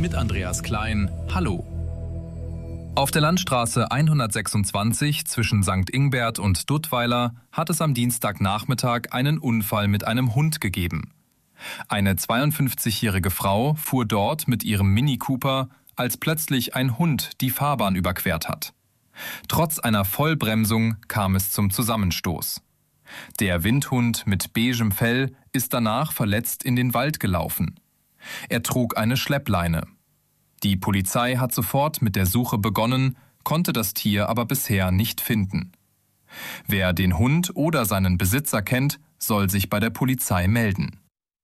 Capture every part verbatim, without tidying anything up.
mit Andreas Klein. Hallo. Auf der Landstraße hundertsechsundzwanzig zwischen Sankt Ingbert und Duttweiler hat es am Dienstagnachmittag einen Unfall mit einem Hund gegeben. Eine zweiundfünfzigjährige Frau fuhr dort mit ihrem Mini Cooper, als plötzlich ein Hund die Fahrbahn überquert hat. Trotz einer Vollbremsung kam es zum Zusammenstoß. Der Windhund mit beigem Fell ist danach verletzt in den Wald gelaufen. Er trug eine Schleppleine. Die Polizei hat sofort mit der Suche begonnen, konnte das Tier aber bisher nicht finden. Wer den Hund oder seinen Besitzer kennt, soll sich bei der Polizei melden.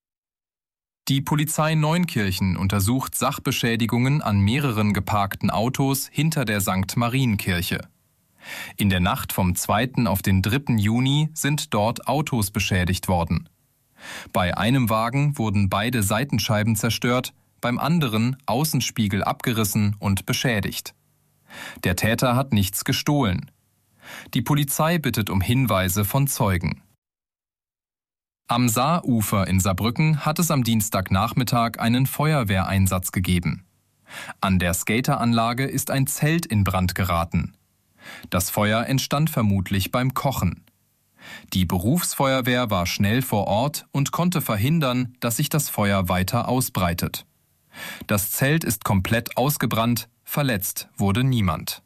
Die Polizei Neunkirchen untersucht Sachbeschädigungen an mehreren geparkten Autos hinter der Sankt Marienkirche. In der Nacht vom zweiten auf den dritten Juni sind dort Autos beschädigt worden. Bei einem Wagen wurden beide Seitenscheiben zerstört, beim anderen Außenspiegel abgerissen und beschädigt. Der Täter hat nichts gestohlen. Die Polizei bittet um Hinweise von Zeugen. Am Saarufer in Saarbrücken hat es am Dienstagnachmittag einen Feuerwehreinsatz gegeben. An der Skateranlage ist ein Zelt in Brand geraten. Das Feuer entstand vermutlich beim Kochen. Die Berufsfeuerwehr war schnell vor Ort und konnte verhindern, dass sich das Feuer weiter ausbreitet. Das Zelt ist komplett ausgebrannt, verletzt wurde niemand.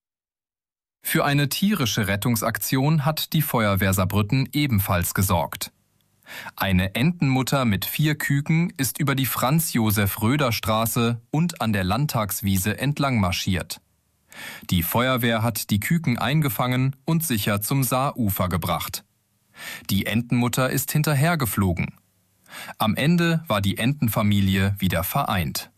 Für eine tierische Rettungsaktion hat die Feuerwehr Saarbrücken ebenfalls gesorgt. Eine Entenmutter mit vier Küken ist über die Franz-Josef-Röder-Straße und an der Landtagswiese entlang marschiert. Die Feuerwehr hat die Küken eingefangen und sicher zum Saarufer gebracht. Die Entenmutter ist hinterhergeflogen. Am Ende war die Entenfamilie wieder vereint.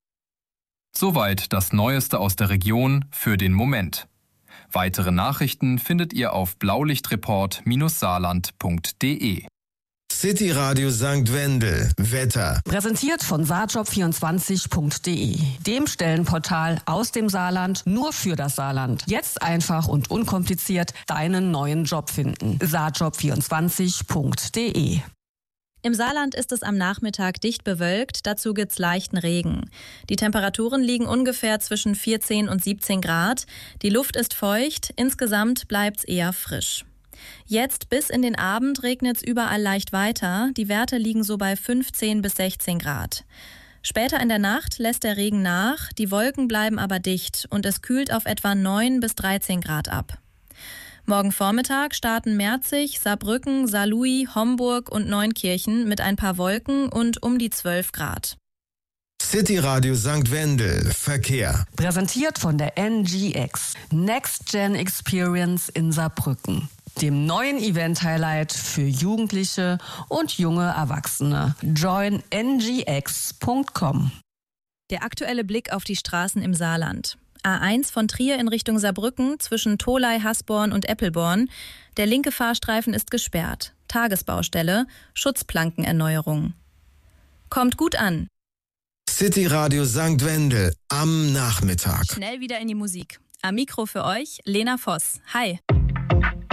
Soweit das Neueste aus der Region für den Moment. Weitere Nachrichten findet ihr auf blaulichtreport saarland punkt de. City Radio Sankt Wendel. Wetter. Präsentiert von saarjob vierundzwanzig punkt de, dem Stellenportal aus dem Saarland nur für das Saarland. Jetzt einfach und unkompliziert deinen neuen Job finden. saarjob vierundzwanzig punkt de. Im Saarland ist es am Nachmittag dicht bewölkt, dazu gibt's leichten Regen. Die Temperaturen liegen ungefähr zwischen vierzehn und siebzehn Grad. Die Luft ist feucht, insgesamt bleibt's eher frisch. Jetzt bis in den Abend regnet's überall leicht weiter. Die Werte liegen so bei fünfzehn bis sechzehn Grad. Später in der Nacht lässt der Regen nach, die Wolken bleiben aber dicht und es kühlt auf etwa neun bis dreizehn Grad ab. Morgen Vormittag starten Merzig, Saarbrücken, Saarlouis, Homburg und Neunkirchen mit ein paar Wolken und um die zwölf Grad. City Radio Sankt Wendel. Verkehr. Präsentiert von der N G X. Next Gen Experience in Saarbrücken. Dem neuen Event-Highlight für Jugendliche und junge Erwachsene. join n g x punkt com. Der aktuelle Blick auf die Straßen im Saarland. A eins von Trier in Richtung Saarbrücken zwischen Tholey, Hasborn und Eppelborn. Der linke Fahrstreifen ist gesperrt. Tagesbaustelle, Schutzplankenerneuerung. Kommt gut an. City Radio Sankt Wendel am Nachmittag. Schnell wieder in die Musik. Am Mikro für euch Lena Voss. Hi.